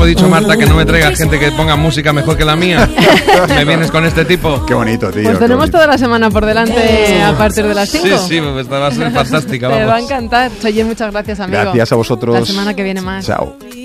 He dicho, Marta, que no me traiga gente que ponga música mejor que la mía. ¿Me vienes con este tipo? Qué bonito, tío. Pues tenemos toda la semana por delante a partir de las 5. Sí, pues va a ser fantástica. Te vamos. va a encantar. Oye, muchas gracias, amigo. Gracias a vosotros. La semana que viene más. Chao.